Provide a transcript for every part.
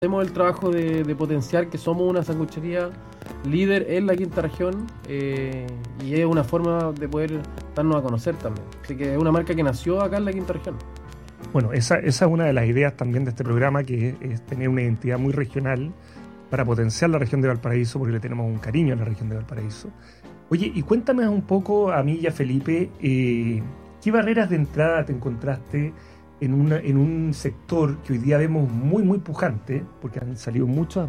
hacemos el trabajo de potenciar que somos una sanguchería líder en la quinta región, y es una forma de poder darnos a conocer también. Así que es una marca que nació acá en la quinta región. Bueno, esa es una de las ideas también de este programa, que es tener una identidad muy regional para potenciar la región de Valparaíso, porque le tenemos un cariño a la región de Valparaíso. Oye, y cuéntame un poco a mí y a Felipe, ¿qué barreras de entrada te encontraste en un sector que hoy día vemos muy, muy pujante? Porque han salido muchas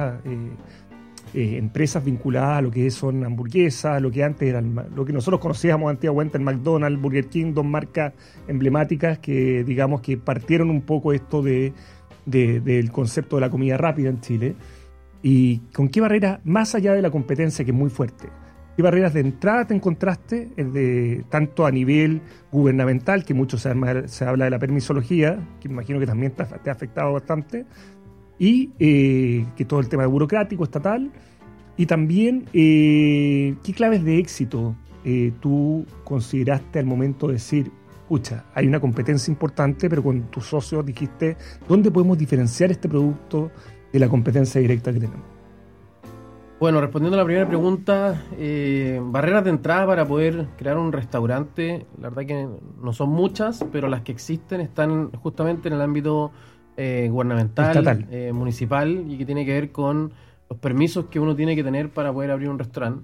empresas vinculadas a lo que son hamburguesas, lo que antes era lo que nosotros conocíamos antiguamente el McDonald's, Burger King, dos marcas emblemáticas que digamos que partieron un poco esto del concepto de la comida rápida en Chile. ¿Y con qué barreras, más allá de la competencia que es muy fuerte, qué barreras de entrada te encontraste, tanto a nivel gubernamental, que mucho se habla de la permisología, que imagino que también te ha afectado bastante, y que todo el tema burocrático, estatal, y también qué claves de éxito tú consideraste al momento de decir, pucha, hay una competencia importante, pero con tus socios dijiste, ¿dónde podemos diferenciar este producto de la competencia directa que tenemos? Bueno, respondiendo a la primera pregunta, barreras de entrada para poder crear un restaurante, la verdad que no son muchas, pero las que existen están justamente en el ámbito gubernamental, municipal, y que tiene que ver con los permisos que uno tiene que tener para poder abrir un restaurante.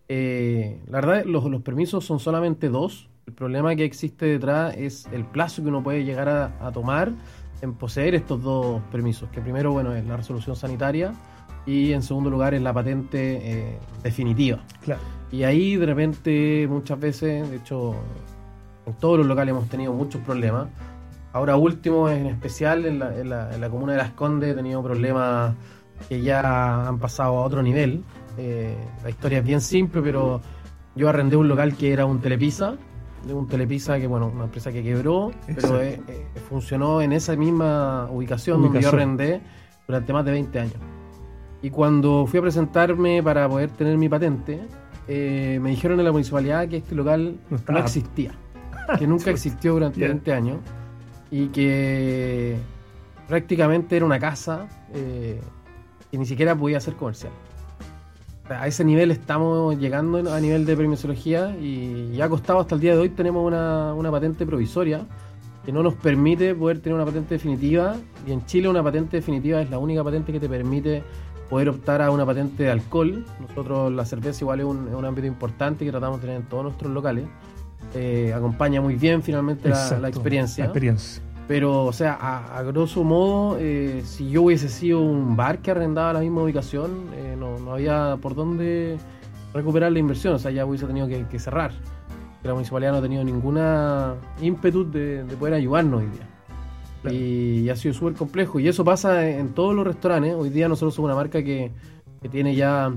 La verdad, los permisos son solamente 2. El problema que existe detrás es el plazo que uno puede llegar a tomar en poseer estos 2 permisos, que primero, bueno, es la resolución sanitaria y en segundo lugar es la patente definitiva. Claro. Y ahí de repente, muchas veces, de hecho, en todos los locales hemos tenido muchos problemas. Ahora último, en especial en la comuna de Las Condes, he tenido problemas que ya han pasado a otro nivel. La historia es bien simple, pero yo arrendé un local que era un Telepizza, que bueno, una empresa que quebró. Exacto. Pero funcionó en esa misma ubicación donde yo arrendé durante más de 20 años. Y cuando fui a presentarme para poder tener mi patente, me dijeron en la municipalidad que este local no existía, que nunca existió durante 20 años, y que prácticamente era una casa que ni siquiera podía ser comercial. O sea, a ese nivel estamos llegando a nivel de permisología, y ya ha costado hasta el día de hoy. Tenemos una patente provisoria que no nos permite poder tener una patente definitiva, y en Chile una patente definitiva es la única patente que te permite poder optar a una patente de alcohol. Nosotros la cerveza igual es un ámbito importante que tratamos de tener en todos nuestros locales. Acompaña muy bien finalmente la experiencia. Pero, o sea, a grosso modo, si yo hubiese sido un bar que arrendaba la misma ubicación, no había por dónde recuperar la inversión. O sea, ya hubiese tenido que cerrar. La municipalidad no ha tenido ninguna ímpetu de poder ayudarnos hoy día. Claro. Y ha sido súper complejo. Y eso pasa en todos los restaurantes. Hoy día nosotros somos una marca que tiene ya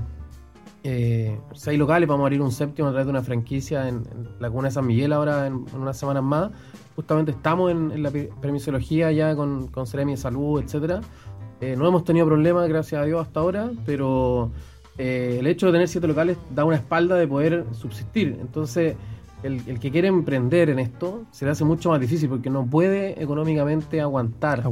6 locales. Vamos a abrir un 7º a través de una franquicia en la comuna de San Miguel ahora en unas semanas más. Justamente estamos en la permisología ya con Seremi de Salud, etcétera. No hemos tenido problemas, gracias a Dios, hasta ahora, pero el hecho de tener 7 locales da una espalda de poder subsistir. Entonces, el que quiere emprender en esto se le hace mucho más difícil porque no puede económicamente aguantar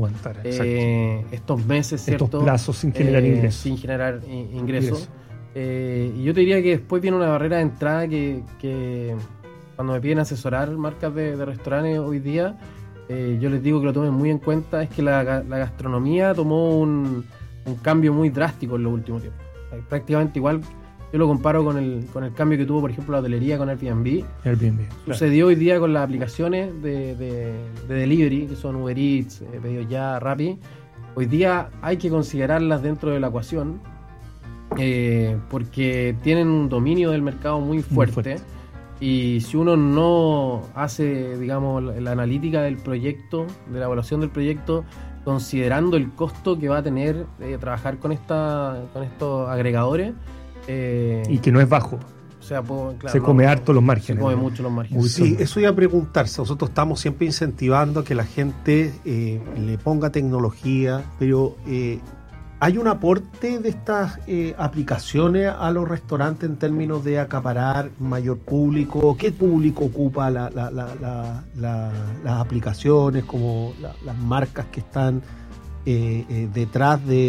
estos meses, ¿cierto? Estos plazos sin generar ingresos. Sin generar ingresos. Y yo te diría que después viene una barrera de entrada que cuando me piden asesorar marcas de restaurantes hoy día, yo les digo que lo tomen muy en cuenta, es que la gastronomía tomó un cambio muy drástico en los últimos tiempos. Prácticamente igual. Yo lo comparo con el cambio que tuvo, por ejemplo, la hotelería con Airbnb. Sucedió hoy día con las aplicaciones de delivery, que son Uber Eats, Pedidos Ya, Rappi. Hoy día hay que considerarlas dentro de la ecuación, porque tienen un dominio del mercado muy fuerte. Y si uno no hace, digamos, la analítica del proyecto, de la evaluación del proyecto, considerando el costo que va a tener trabajar con estos agregadores, y que no es bajo. O sea, claro, se come harto los márgenes. Se come mucho los márgenes. Sí, eso iba a preguntarse. Nosotros estamos siempre incentivando a que la gente le ponga tecnología, pero ¿hay un aporte de estas aplicaciones a los restaurantes en términos de acaparar mayor público? ¿Qué público ocupa las aplicaciones, como las marcas que están detrás de